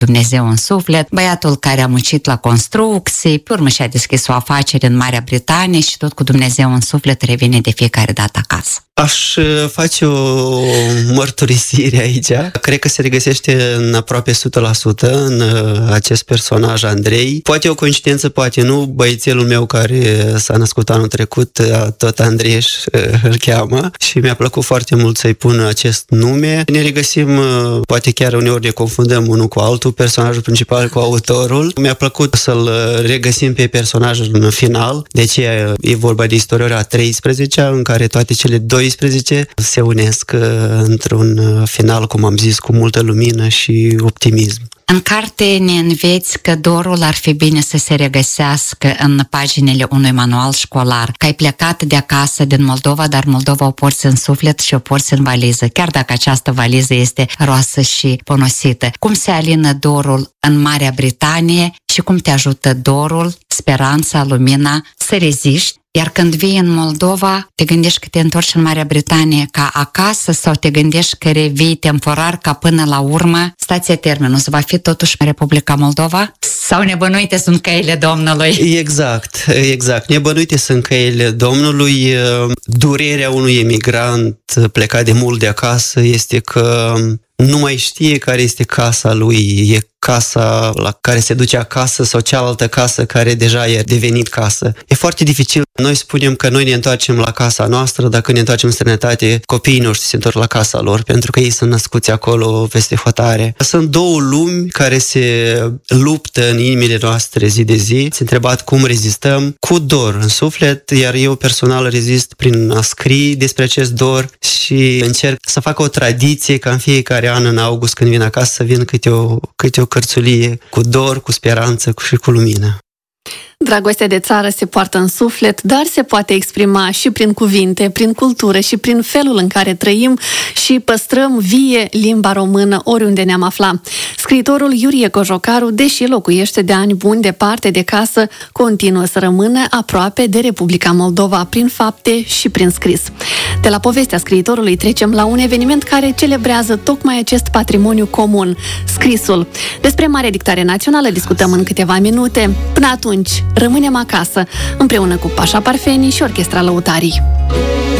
Dumnezeu în suflet, băiatul care a muncit la construcții, pe urmă și-a deschis o afacere în Marea Britanie și tot cu Dumnezeu în suflet revine de fiecare dată acasă. Aș face o mărturisire aici. Cred că se regăsește în aproape 100% în acest personaj, Andrei. Poate o coincidență, poate nu. Băiețelul meu care s-a născut anul trecut, tot Andrei îl cheamă și mi-a plăcut foarte mult să-i pun acest nume. Ne regăsim, poate chiar uneori ne confundăm unul cu altul, personajul principal cu autorul. Mi-a plăcut să-l regăsim pe personajul în final. Deci e vorba de istoria 13, în care toate cele 12 se unesc într-un final, cum am zis, cu multă lumină și optimism. În carte ne înveți că dorul ar fi bine să se regăsească în paginile unui manual școlar, că ai plecat de acasă din Moldova, dar Moldova o porți în suflet și o porți în valiză, chiar dacă această valiză este roasă și ponosită. Cum se alină dorul în Marea Britanie și cum te ajută dorul, speranța, lumina să reziști? Iar când vii în Moldova, te gândești că te întorci în Marea Britanie ca acasă sau te gândești că revii temporar ca până la urmă stația terminus va fi totuși Republica Moldova? Sau nebănuite sunt căile Domnului? Exact. Nebănuite sunt căile Domnului. Durerea unui emigrant plecat de mult de acasă este că nu mai știe care este casa lui, e casa la care se duce acasă sau cealaltă casă care deja e devenit casă. E foarte dificil. Noi spunem că noi ne întoarcem la casa noastră, dacă ne întoarcem în străinătate, copiii noștri se întorc la casa lor, pentru că ei sunt născuți acolo peste hotare. Sunt două lumi care se luptă în inimile noastre zi de zi. S-a întrebat cum rezistăm cu dor în suflet, iar eu personal rezist prin a scrie despre acest dor și încerc să fac o tradiție ca în fiecare an în august când vin acasă să vin câte o cărțulie cu dor, cu speranță și cu lumină. Dragostea de țară se poartă în suflet, dar se poate exprima și prin cuvinte, prin cultură și prin felul în care trăim și păstrăm vie limba română oriunde ne-am afla. Scriitorul Iurie Cojocaru, deși locuiește de ani buni departe de casă, continuă să rămână aproape de Republica Moldova prin fapte și prin scris. De la povestea scriitorului trecem la un eveniment care celebrează tocmai acest patrimoniu comun, scrisul. Despre Marea Dictare Națională discutăm în câteva minute. Până atunci, rămânem acasă, împreună cu Pașa Parfeni și Orchestra Lăutarii.